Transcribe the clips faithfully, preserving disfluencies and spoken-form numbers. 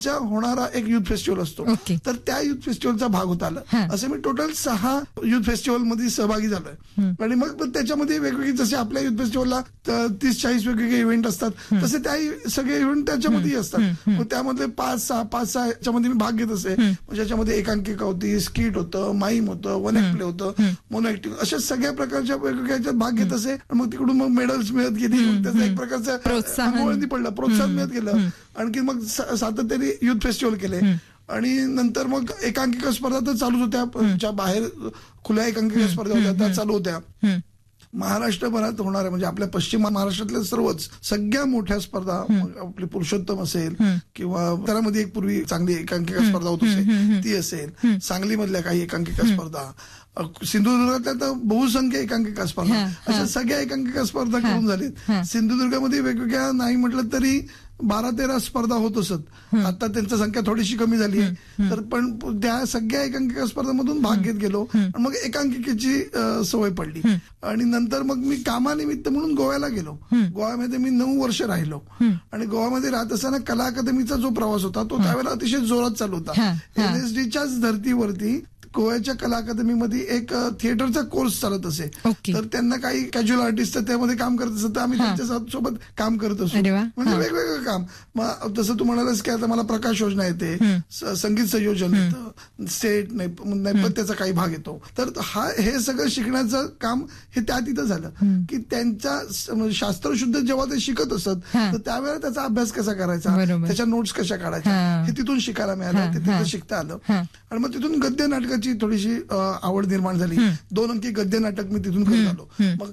होणारा एक youth festival असतो. okay. तर त्या युथ फेस्टिवलचा भाग होता आला. असे मी टोटल सहा युथ फेस्टिवल मध्ये सहभागी झालोय. आणि मग त्याच्यामध्ये वेगवेगळी जसे आपल्या युथ फेस्टिवलला तीस चाळीस वेगवेगळे इव्हेंट असतात तसे त्या सगळे इव्हेंट त्याच्यामध्ये असतात. मग त्यामध्ये पाच सहा पाच सहा याच्यामध्ये मी भाग घेत असे. ज्याच्यामध्ये एकांकिका होती, स्किट होतं, माईम होतं, वन ऍक्ट प्ले होतं, मोनो ऍक्टिंग, अशा सगळ्या प्रकारच्या वेगवेगळ्या भाग घेत असे. मग तिकडून मग मेडल्स मिळत गेली. त्याचा एक प्रकारचं प्रोत्साहन पडलं, प्रोत्साहन मिळत गेलं. आणखी मग सातत्याने युथ फेस्टिवल केले. आणि नंतर मग एकांकिका स्पर्धा तर चालूच होत्या. ज्या बाहेर खुल्या एकांकिका स्पर्धा होत्या त्या चालू होत्या. महाराष्ट्रभरात होणाऱ्या म्हणजे आपल्या पश्चिम महाराष्ट्रातल्या सर्वच सगळ्या मोठ्या स्पर्धा, आपली पुरुषोत्तम असेल किंवा त्यामध्ये एक पूर्वी चांगली एकांकिका स्पर्धा होत असेल ती असेल, सांगलीमधल्या काही एकांकिका स्पर्धा, सिंधुदुर्गातल्या तर बहुसंख्य एकांकिका स्पर्धा, अशा सगळ्या एकांकिका स्पर्धा करून झालीत. सिंधुदुर्गामध्ये वेगवेगळ्या नाही म्हटलं तरी बारा तेरा स्पर्धा होत असत. आता त्यांची संख्या थोडीशी कमी झाली आहे. तर पण त्या सगळ्या एकांकिका स्पर्धांमधून भाग घेत गेलो. मग एकांकिकेची सवय पडली. आणि नंतर मग मी कामानिमित्त म्हणून गोव्याला गेलो. गोव्यामध्ये मी नऊ वर्ष राहिलो. आणि गोव्यामध्ये राहत असताना कला अकादमीचा जो प्रवास होता तो त्यावेळेला अतिशय जोरात चालू होता. एनएसडीच्याच धर्तीवरती गोव्याच्या कला अकादमीमध्ये एक थिएटरचा कोर्स चालत असे. तर त्यांना काही कॅज्युअल आर्टिस्ट त्यामध्ये काम करत असत, आम्ही त्यांच्या सोबत काम करत असतो. म्हणजे वेगवेगळं काम. मग जसं तू म्हणालास की आता मला प्रकाश योजना येते, संगीत संयोजन येतं, सेट नैपथ्याचा काही भाग येतो. तर हा हे सगळं शिकण्याचं काम हे त्या तिथं झालं की त्यांच्या शास्त्रशुद्ध जेव्हा ते शिकत असत तर त्यावेळेला त्याचा अभ्यास कसा करायचा, त्याच्या नोट्स कशा काढायच्या हे तिथून शिकायला मिळालं, ते तिथं शिकता आलं. आणि मग तिथून गद्य नाटकाची थोडीशी आवड निर्माण झाली. दोन अंकी गद्य नाटक मी तिथून करत आलो.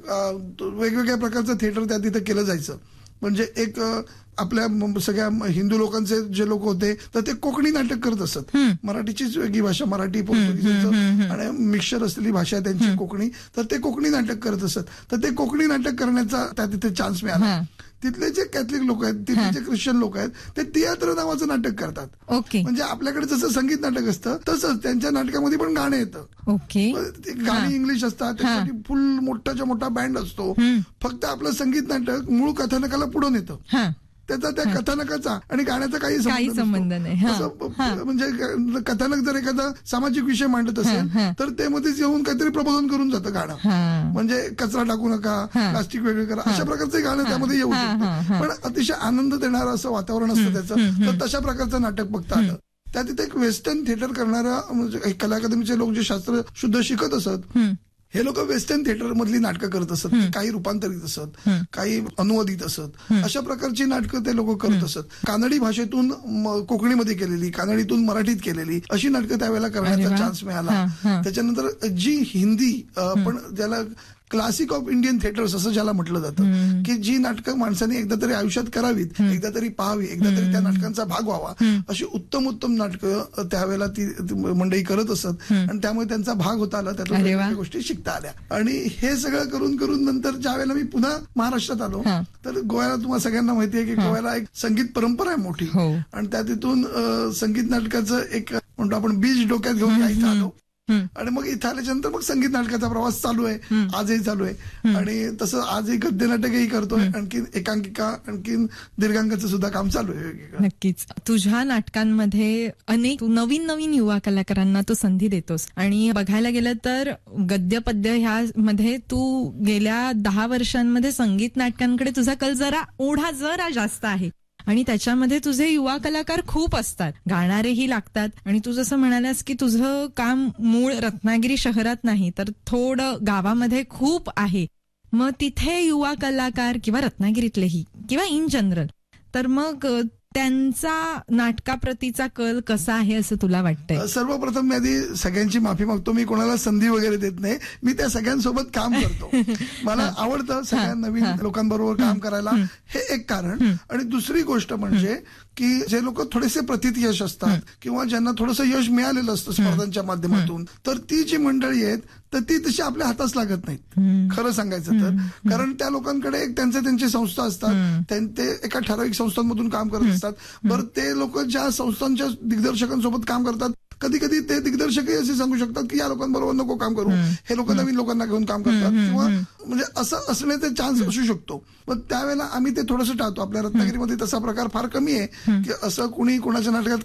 मग वेगवेगळ्या प्रकारचं थिएटर त्या तिथं केलं जायचं. म्हणजे एक आपल्या सगळ्या हिंदू लोकांचे जे लोक होते तर ते कोकणी नाटक करत असत. मराठीचीच वेगळी भाषा, मराठी पोर्तुगीज आणि मिक्सचर असलेली भाषा त्यांची कोकणी, तर ते कोकणी नाटक करत असत. तर ते कोकणी नाटक करण्याचा त्या तिथे चान्स मिळाला. तिथले जे कॅथलिक लोक आहेत, तिथले जे ख्रिश्चन लोक आहेत ते तियात्र नावाचं नाटक करतात. म्हणजे आपल्याकडे जसं संगीत नाटक असतं तसंच त्यांच्या नाटकामध्ये पण गाणं येतं. गाणी इंग्लिश असतात, त्यासाठी फुल मोठाच्या मोठा बँड असतो. फक्त आपलं संगीत नाटक मूळ कथानकाला पुढून येतं. त्याचा त्या कथानकाचा आणि गाण्याचा काही संबंध नाही. म्हणजे कथानक जर एखादा सामाजिक विषय मांडत असेल तर ते मध्येच येऊन काहीतरी प्रबोधन करून जातं गाणं. म्हणजे कचरा टाकू नका, प्लास्टिक वेगळे करा, अशा प्रकारचे गाणं त्यामध्ये येऊ शकतं. पण अतिशय आनंद देणारं असं वातावरण असतं त्याचं. तर तशा प्रकारचं नाटक बघता आलं. त्या तिथे एक वेस्टर्न थिएटर करणाऱ्या म्हणजे कला अकादमीचे लोक जे शास्त्र शुद्ध शिकत असत हे लोक वेस्टर्न थिएटर मधली नाटकं करत असत. काही रूपांतरित असत, काही अनुवादित असत, अशा प्रकारची नाटकं ते लोक करत असत. कानडी भाषेतून कोकणीमध्ये केलेली, कानडीतून मराठीत केलेली अशी नाटकं त्यावेळेला करण्याचा चान्स मिळाला. त्याच्यानंतर जी हिंदी पण ज्याला क्लासिक ऑफ इंडियन थिएटर्स असं ज्याला म्हटलं जातं की जी नाटकं माणसाने एकदा तरी आयुष्यात करावीत, एकदा तरी पाहावी, एकदा तरी त्या नाटकांचा भाग व्हावा, अशी उत्तम उत्तम नाटकं त्यावेळेला ती मंडळी करत असत. आणि त्यामुळे त्यांचा भाग होता आला, त्यातून गोष्टी शिकता आल्या. आणि हे सगळं करून करून नंतर ज्या वेळेला मी पुन्हा महाराष्ट्रात आलो तर गोव्याला तुम्हाला सगळ्यांना माहिती आहे की गोव्याला एक संगीत परंपरा आहे मोठी. आणि त्या तिथून संगीत नाटकाचं एक म्हणतो आपण बीज डोक्यात घेऊन इथं आलो. आणि मग इथं आल्याच्यानंतर मग संगीत नाटकाचा प्रवास चालू आहे, आजही चालू आहे. आणि तसं आजही गद्य नाटकही करतोय, आणखीन एकांकिका, आणखीन दीर्घांकाचं सुद्धा काम चालू आहे. नक्कीच तुझ्या नाटकांमध्ये अनेक नवीन नवीन युवा कलाकारांना तू संधी देतोस. आणि बघायला गेलं तर गद्य पद्य ह्यामध्ये तू गेल्या दहा वर्षांमध्ये संगीत नाटकांकडे तुझा कल जरा ओढा जरा जास्त आहे. आणि त्याच्यामध्ये तुझे युवा कलाकार खूप असतात, गाणारेही लागतात. आणि तू जसं म्हणालास की तुझं काम मूळ रत्नागिरी शहरात नाही तर थोडं गावामध्ये खूप आहे. मग तिथे युवा कलाकार किंवा रत्नागिरीतलेही किंवा इन जनरल, तर मग त्यांचा नाटकाप्रतीचा कल कसा आहे असं तुला वाटतंय? सर्वप्रथम मी आधी सगळ्यांची माफी मागतो. मी कोणाला संधी वगैरे देत नाही. मी त्या सगळ्यांसोबत काम करतो. मला आवडतं सगळ्या नवीन लोकांबरोबर काम करायला, हे एक कारण. आणि दुसरी गोष्ट म्हणजे की जे लोक थोडेसे प्रथित यश असतात किंवा ज्यांना थोडंसं यश मिळालेलं असतं स्पर्धांच्या माध्यमातून, तर ती जी मंडळी आहेत तर ती तशी आपल्या हातास लागत नाहीत खरं सांगायचं तर. कारण त्या लोकांकडे एक त्यांचे त्यांची संस्था असतात, ते एका ठराविक संस्थांमधून काम करत असतात. बरं ते लोक ज्या संस्थांच्या दिग्दर्शकांसोबत काम करतात कधी कधी ते दिग्दर्शकही असे सांगू शकतात की या लोकांबरोबर नको काम करू, हे लोक नवीन लोकांना घेऊन काम करतात किंवा म्हणजे असं असण्याचा चान्स असू शकतो. पण त्यावेळेला आम्ही ते थोडंसं टाळतो. आपल्या रत्नागिरीमध्ये तसा प्रकार फार कमी आहे की असं कुणी कोणाच्या नाटकात